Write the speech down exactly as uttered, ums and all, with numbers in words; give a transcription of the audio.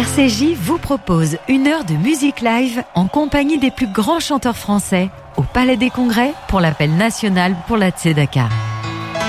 R C J vous propose une heure de musique live en compagnie des plus grands chanteurs français au Palais des Congrès pour l'appel national pour la Tzedaka.